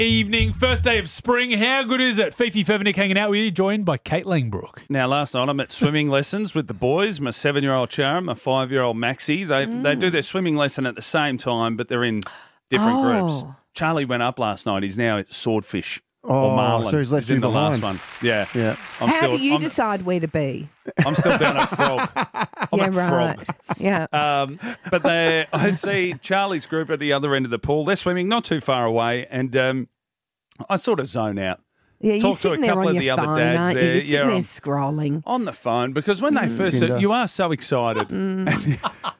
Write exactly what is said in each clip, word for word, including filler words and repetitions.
evening. First day of spring. How good is it? Fifi Fevernick hanging out with you, joined by Kate Langbrook. Now, last night I'm at swimming lessons with the boys, my seven-year-old Charon, my five-year-old Maxie. They mm. they do their swimming lesson at the same time, but they're in different oh. groups. Charlie went up last night. He's now at swordfish. Oh, or marlin. so he's left he's in you the behind. last one. Yeah. Yeah. I'm How still, do you I'm, decide where to be? I'm still down at frog. I'm yeah, at right. frog. Yeah. Um, but they, I see Charlie's group at the other end of the pool. They're swimming not too far away, and um, I sort of zone out. Yeah, you're Talk to a sitting there couple on of your the other phone, dads aren't you? there. You're sitting Yeah, there I'm scrolling. on the phone because when they Mm. first, Tinder. you are so excited, Mm.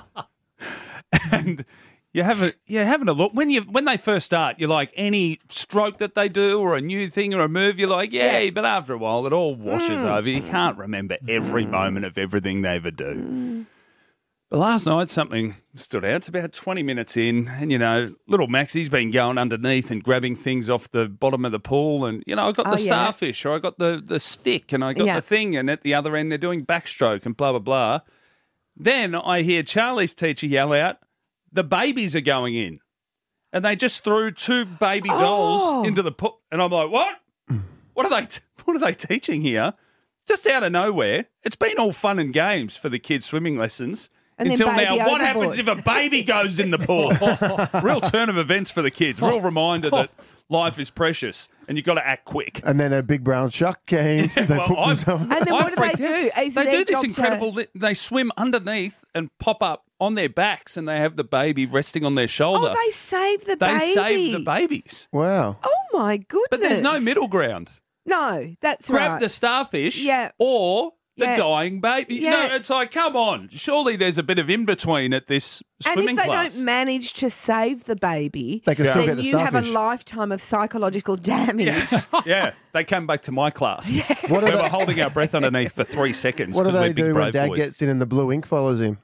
and you have a you're having a look when you when they first start. You're like any stroke that they do or a new thing or a move. You're like, yeah, Yeah. but after a while, it all washes Mm. over. You can't remember every moment of everything they ever do. But last night, something stood out. It's about twenty minutes in, and, you know, little Maxie's been going underneath and grabbing things off the bottom of the pool. And, you know, I got Oh, the yeah. starfish or I got the, the stick and I got Yeah. the thing. And at the other end, they're doing backstroke and blah, blah, blah. Then I hear Charlie's teacher yell out, the babies are going in. And they just threw two baby dolls Oh. into the pool. And I'm like, what? What are they t- What are they teaching here? Just out of nowhere. It's been all fun and games for the kids' swimming lessons. And then Until now, baby what overboard. happens if a baby goes in the pool? Real turn of events for the kids. Real reminder that life is precious and you've got to act quick. And then a big brown shark came. they well, put I've- themselves... And then I what do they freaked out. do? Is They their do this job to- incredible. They swim underneath and pop up on their backs, and they have the baby resting on their shoulder. Oh, they save the They baby. save the babies, Wow. Oh, my goodness. but there's no middle ground. No, that's Grab right. the starfish, Yeah. or the Yeah. dying baby. Yeah. No, it's like, come on. Surely there's a bit of in between at this And swimming if they class. don't manage to save the baby, They can Yeah. still then get the you have a starfish. lifetime of psychological damage. Yeah, they come back to my class. What We do were they, holding our breath underneath for three seconds what do because we're they big do when brave Dad boys. gets in and the blue ink follows him?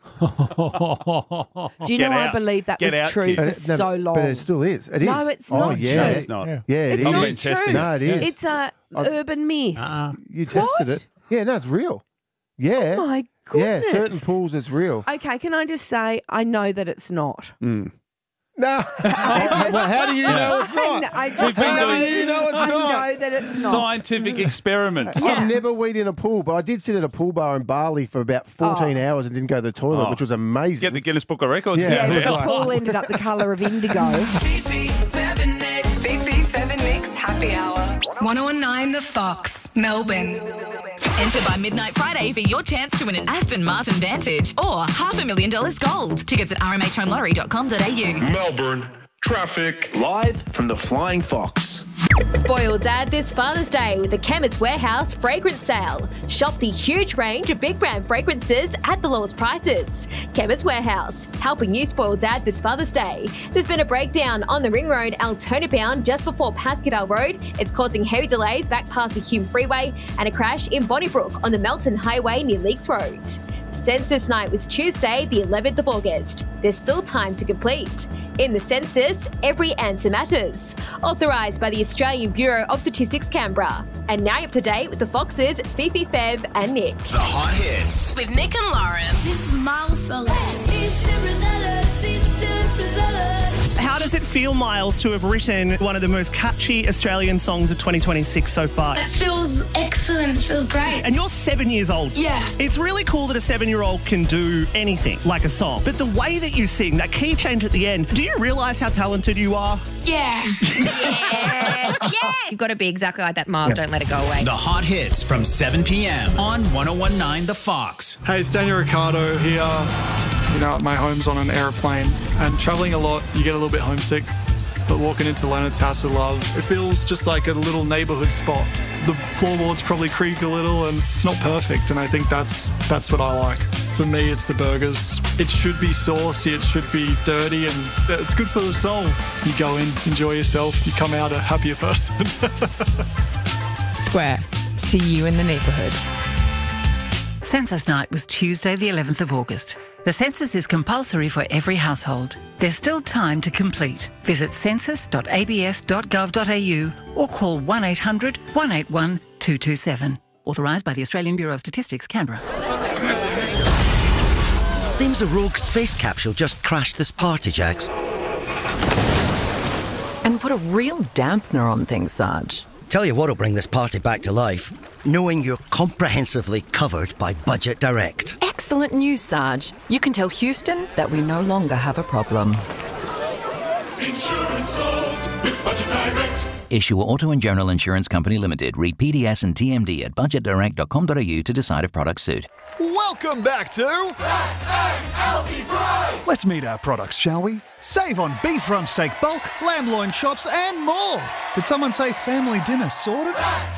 Do you Get know I out. believe that Get was out, true kids. for But it- no, so long? But it still is. It is. No, it's Oh, not yeah. No, true. it's not. Yeah. Yeah, it It's is. not been testing true. it. No, it is. It's a urban myth. Uh, You tested What? it. Yeah, no, it's real. Yeah. Oh, my yeah, goodness. certain pools it's real. Okay, can I just say I know that it's not. Mm. No. Well, how do you know it's not? I, I We've just been How doing- do you know it's I not? know that it's not. Scientific experiment. Yeah. I've never weed in a pool, but I did sit at a pool bar in Bali for about fourteen Oh. hours and didn't go to the toilet, Oh. which was amazing. Get the Guinness Book of Records. Yeah, Yeah, it but was the like- pool ended up the colour of indigo. Fifi Fevernick's Happy Hour. one oh one nine The Fox, Melbourne. Enter by Midnight Friday for your chance to win an Aston Martin Vantage or half a million dollars gold. Tickets at r m h home lottery dot com dot a u. Melbourne traffic. Live from the Flying Fox. Spoil Dad this Father's Day with the Chemist Warehouse fragrance sale. Shop the huge range of big brand fragrances at the lowest prices. Chemist Warehouse, helping you spoil Dad this Father's Day. There's been a breakdown on the Ring Road Altona bound just before Pascadale Road. It's causing heavy delays back past the Hume Freeway and a crash in Bonnybrook on the Melton Highway near Leaks Road. Census night was Tuesday, the eleventh of August. There's still time to complete. In the census, every answer matters. Authorised by the Australian Bureau of Statistics, Canberra. And now up to date with the Foxes, Fifi, Fev and Nick. The hot hits. With Nick and Lauren. This is Miles Fellows. How does it feel, Miles, to have written one of the most catchy Australian songs of twenty twenty-six so far? It feels excellent. It feels great. And you're seven years old. Yeah. It's really cool that a seven-year-old can do anything, like a song. But the way that you sing, that key change at the end, do you realise how talented you are? Yeah. Yeah. You've got to be exactly like that, Miles. Don't let it go away. The hot hits from seven p.m. on one oh one nine The Fox. Hey, it's Daniel Ricciardo here. You know, my home's on an aeroplane, and travelling a lot, you get a little bit homesick. But walking into Leonard's House of Love, it feels just like a little neighbourhood spot. The floorboards probably creak a little, and it's not perfect, and I think that's that's what I like. For me, it's the burgers. It should be saucy, it should be dirty, and it's good for the soul. You go in, enjoy yourself, you come out a happier person. Square. See you in the neighbourhood. Census night was Tuesday, the eleventh of August. The census is compulsory for every household. There's still time to complete. Visit census dot a b s dot gov dot a u or call one eight hundred, one eight one, two two seven. Authorised by the Australian Bureau of Statistics, Canberra. Seems a rogue space capsule just crashed this party, Jags. and put a real dampener on things, Sarge. Tell you what'll bring this party back to life. Knowing you're comprehensively covered by Budget Direct. Excellent news, Sarge. You can tell Houston that we no longer have a problem. Insurance solved with Budget Direct. Issue Auto and General Insurance Company Limited. Read P D S and T M D at budget direct dot com dot a u to decide if products suit. Welcome back to... Let's meet our products, shall we? Save on beef rump steak bulk, lamb loin chops and more. Did someone say family dinner sorted?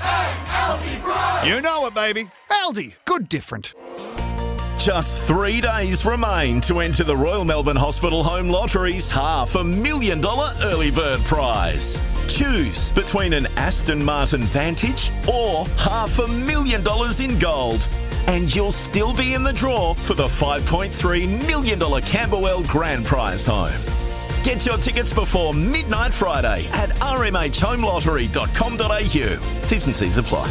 You know it, baby. Aldi. Good different. Just three days remain to enter the Royal Melbourne Hospital Home Lottery's half a million dollar early bird prize. Choose between an Aston Martin Vantage or half a million dollars in gold. And you'll still be in the draw for the five point three million dollars Camberwell Grand Prize home. Get your tickets before midnight Friday at r m h home lottery dot com dot a u. T's and C's apply.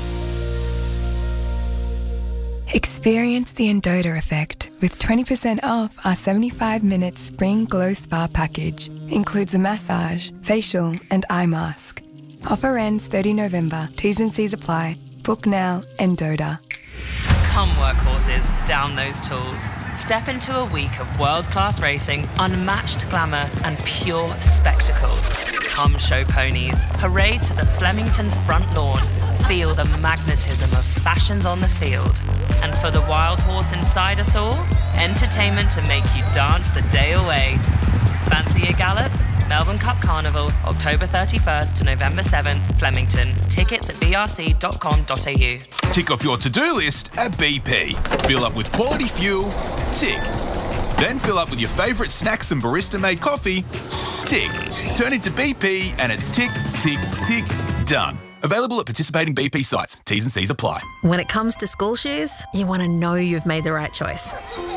Experience the Endota effect with twenty percent off our seventy-five minute Spring Glow Spa package. Includes a massage, facial and eye mask. Offer ends thirtieth of November. T's and C's apply. Book now, Endota. Come workhorses, down those tools. Step into a week of world-class racing, unmatched glamour and pure spectacle. Come show ponies, parade to the Flemington front lawn, feel the magnetism of fashions on the field. And for the wild horse inside us all, entertainment to make you dance the day away. Fancy a gallop? Melbourne Cup Carnival, October thirty-first to November seventh, Flemington. Tickets at b r c dot com dot a u. Tick off your to-do list at B P. Fill up with quality fuel, tick. Then fill up with your favourite snacks and barista-made coffee, tick. Turn into B P and it's tick, tick, tick, done. Available at participating B P sites. T's and C's apply. When it comes to school shoes, you want to know you've made the right choice.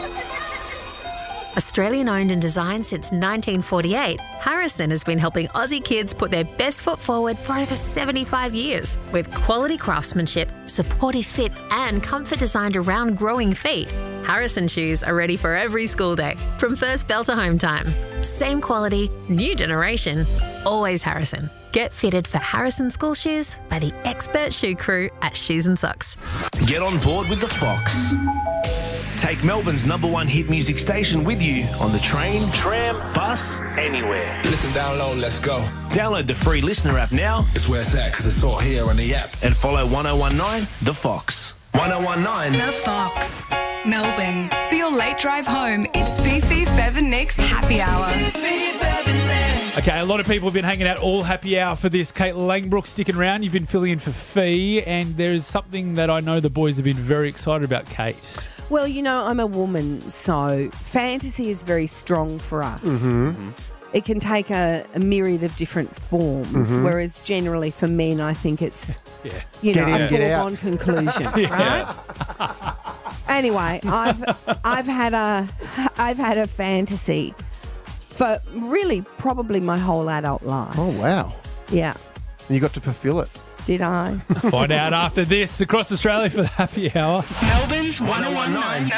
Australian owned and designed since nineteen forty-eight, Harrison has been helping Aussie kids put their best foot forward for over seventy-five years. With quality craftsmanship, supportive fit and comfort designed around growing feet, Harrison shoes are ready for every school day, from first bell to home time. Same quality, new generation, always Harrison. Get fitted for Harrison school shoes by the expert shoe crew at Shoes and Socks. Get on board with the Fox. Take Melbourne's number one hit music station with you on the train, tram, bus, anywhere. Listen, download, let's go. Download the free Listener app now. It's where it's at, because it's all here on the app. And follow one oh one nine The Fox. one oh one nine The Fox. Melbourne. For your late drive home, it's Fifi Feather Nick's Happy Hour. Okay, a lot of people have been hanging out all happy hour for this. Kate Langbrook sticking around. You've been filling in for Fee, and there's something that I know the boys have been very excited about, Kate. Well, you know, I'm a woman, so fantasy is very strong for us. Mm-hmm. It can take a, a myriad of different forms, Mhm. whereas generally for men, I think it's, yeah. you Get know, in, a get foregone out. conclusion, Yeah. right? Anyway, I've I've had a I've had a fantasy for really probably my whole adult life. Oh, wow. Yeah. And you got to fulfill it. Did I? Find out after this across Australia for the happy hour. Melbourne's one oh one nine The